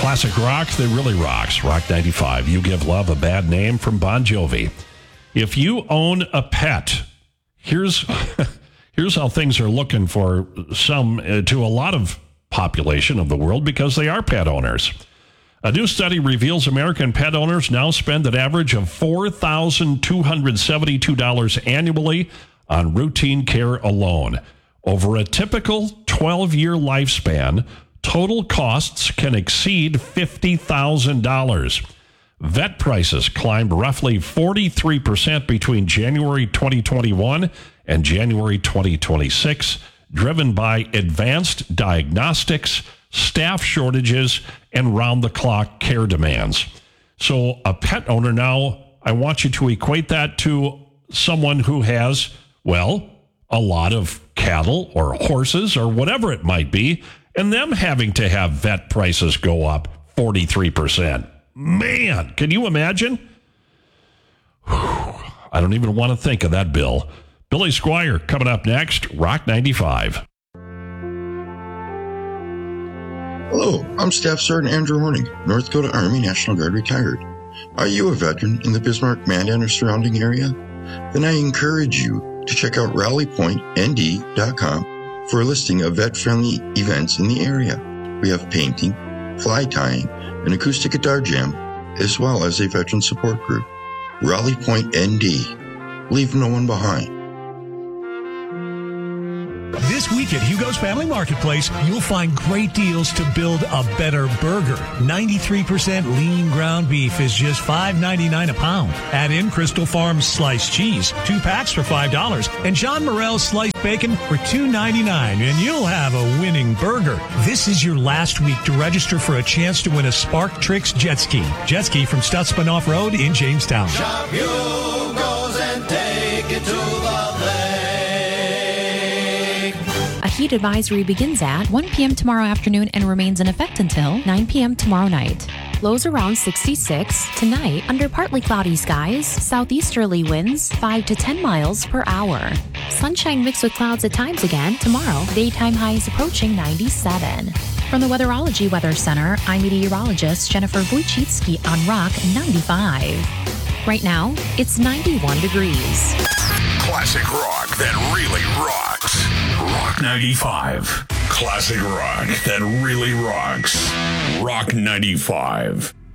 Classic rock that really rocks. Rock 95. You Give Love a Bad Name from Bon Jovi. If you own a pet, here's how things are looking for to a lot of population of the world because they are pet owners. A new study reveals American pet owners now spend an average of $4,272 annually on routine care alone. Over a typical 12-year lifespan, total costs can exceed $50,000. Vet prices climbed roughly 43% between January 2021 and January 2026, driven by advanced diagnostics, staff shortages, and round-the-clock care demands. So a pet owner now, I want you to equate that to someone who has, well, a lot of cattle or horses or whatever it might be, and them having to have vet prices go up 43%. Man, can you imagine? I don't even want to think of that bill. Billy Squire coming up next, Rock 95. Hello, I'm Staff Sergeant Andrew Horning, North Dakota Army National Guard retired. Are you a veteran in the Bismarck, Mandan, or surrounding area? Then I encourage you to check out rallypointnd.com for a listing of vet-friendly events in the area. We have painting, fly tying, an acoustic guitar jam, as well as a veteran support group. Rally Point ND. Leave no one behind. This week at Hugo's Family Marketplace, you'll find great deals to build a better burger. 93% lean ground beef is just $5.99 a pound. Add in Crystal Farms sliced cheese, 2 packs for $5, and John Morrell's sliced bacon for $2.99, and you'll have a winning burger. This is your last week to register for a chance to win a Spark Tricks jet ski. Jet ski from Stutzman Off-Road in Jamestown. Shop Hugo's and take it to the lake. A heat advisory begins at 1 p.m. tomorrow afternoon and remains in effect until 9 p.m. tomorrow night. Lows around 66. Tonight, under partly cloudy skies, southeasterly winds 5 to 10 miles per hour. Sunshine mixed with clouds at times again. Tomorrow, daytime highs approaching 97. From the Weatherology Weather Center, I'm meteorologist Jennifer Wojcicki on Rock 95. Right now, it's 91 degrees. Classic rock that really rocks. Rock 95. Classic rock that really rocks. Rock 95.